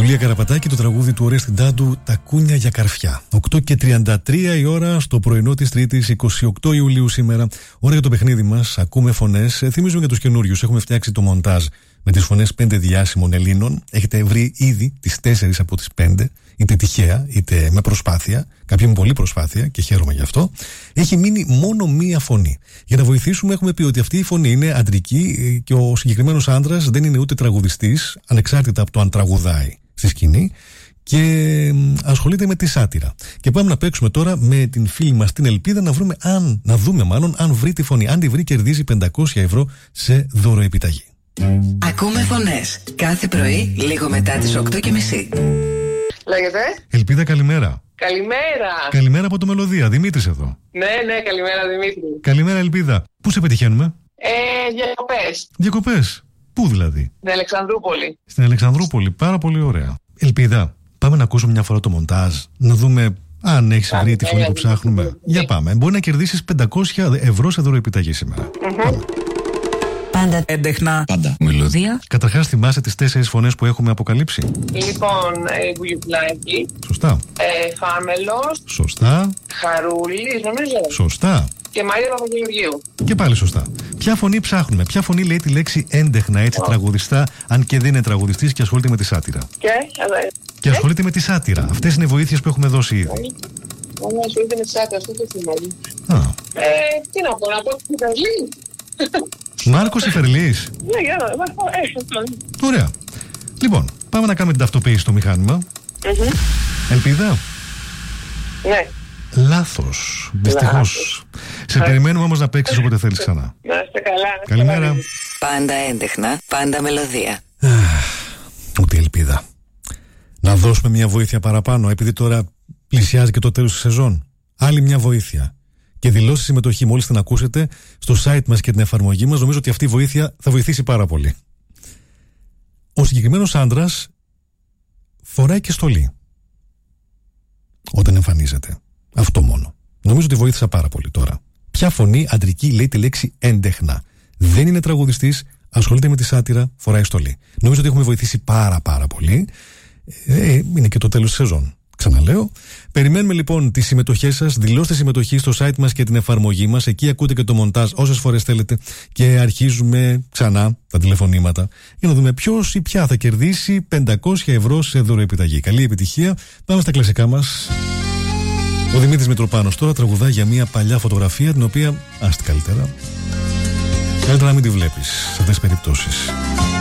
Ιουλία Καραπατάκη, το τραγούδι του Ορέστη Ντάντου, «Τα κούνια για καρφιά». 8:33 η ώρα στο πρωινό της Τρίτης, 28 Ιουλίου σήμερα. Ώρα για το παιχνίδι μας. Ακούμε φωνές. Θυμίζουμε για τους καινούριους. Έχουμε φτιάξει το μοντάζ με τις φωνές 5 διάσημων Ελλήνων. Έχετε βρει ήδη τις 4 από τις 5, είτε τυχαία είτε με προσπάθεια. Κάποιοι με πολλή προσπάθεια και χαίρομαι γι' αυτό. Έχει μείνει μόνο μία φωνή. Για να βοηθήσουμε, έχουμε πει ότι αυτή η φωνή είναι αντρική και ο συγκεκριμένος άντρας δεν είναι ούτε τραγουδιστής, ανεξάρτητα από το αν τραγουδάει στη σκηνή, και ασχολείται με τη σάτυρα. Και πάμε να παίξουμε τώρα με την φίλη μας την Ελπίδα να δούμε αν βρει τη φωνή. Αν τη βρει, κερδίζει 500 ευρώ σε δωροεπιταγή. Ακούμε φωνές κάθε πρωί λίγο μετά τις 8:30. Λέγεται. Ελπίδα, καλημέρα. Καλημέρα. Καλημέρα από το Μελωδία. Δημήτρης εδώ. Ναι, καλημέρα Δημήτρη. Καλημέρα, Ελπίδα. Πού σε πετυχαίνουμε? Διακοπές. Διακοπές. Πού δηλαδή? Στην Αλεξανδρούπολη. Στην Αλεξανδρούπολη. Πάρα πολύ ωραία. Ελπίδα, πάμε να ακούσουμε μια φορά το μοντάζ, να δούμε αν έχεις βρει τη φωνή που ψάχνουμε. Για πάμε. Μπορεί να κερδίσεις 500 ευρώ σε δωροεπιταγή σήμερα. Πάμε. Πάντα έντεχνα. Πάντα μελωδία. Καταρχάς, θυμάσαι τις 4 φωνές που έχουμε αποκαλύψει? Λοιπόν, Γουλιουκλάκη. Σωστά. Φάμελος. Σωστά. Χαρούλης, νομίζω. Σωστά. Και Μαρία Παπαγεωργίου. Και πάλι σωστά. Ποια φωνή ψάχνουμε? Ποια φωνή λέει τη λέξη έντεχνα, έτσι τραγουδιστά, αν και δεν είναι τραγουδιστής και ασχολείται με τη σάτυρα? Και ασχολείται με τη σάτυρα. Αυτές είναι οι βοήθειες που έχουμε δώσει ήδη. Ασχολείται με τη σάτυρα, αυτό το θυμάμαι. Τι να πω, Φερλής. Μάρκος Ιφερλής. Ναι, για να ωραία. Λοιπόν, πάμε να κάνουμε την ταυτοποίηση στο μηχάνημα. Ελπίδα. Ναι. Λάθος. Δυστυχώς. Σε περιμένουμε όμως να παίξεις όποτε θέλεις ξανά. Να είστε καλά. Καλημέρα. Πάντα έντεχνα, πάντα μελωδία. Ούτε ελπίδα. Να δώσουμε μια βοήθεια παραπάνω, επειδή τώρα πλησιάζει και το τέλος της σεζόν. Άλλη μια βοήθεια. Και δηλώσει συμμετοχή μόλις την ακούσετε στο site μας και την εφαρμογή μας. Νομίζω ότι αυτή η βοήθεια θα βοηθήσει πάρα πολύ. Ο συγκεκριμένος άντρας φοράει και στολή όταν εμφανίζεται. Αυτό μόνο. Νομίζω ότι βοήθησα πάρα πολύ τώρα. Ποια φωνή αντρική λέει τη λέξη έντεχνα? Δεν είναι τραγουδιστής, ασχολείται με τη σάτυρα, φοράει στολή. Νομίζω ότι έχουμε βοηθήσει πάρα πολύ. Είναι και το τέλος της σεζόν. Ξαναλέω. Περιμένουμε λοιπόν τις συμμετοχές σας. Δηλώστε συμμετοχή στο site μας και την εφαρμογή μας. Εκεί ακούτε και το μοντάζ όσες φορές θέλετε. Και αρχίζουμε ξανά τα τηλεφωνήματα για να δούμε ποιος ή ποια θα κερδίσει 500 ευρώ σε δωροεπιταγή. Καλή επιτυχία. Πάμε στα κλασικά μας. Ο Δημήτρης Μητροπάνος τώρα τραγουδά για μια παλιά φωτογραφία, την οποία άστη καλύτερα να μην τη βλέπεις σε αυτές τις περιπτώσεις.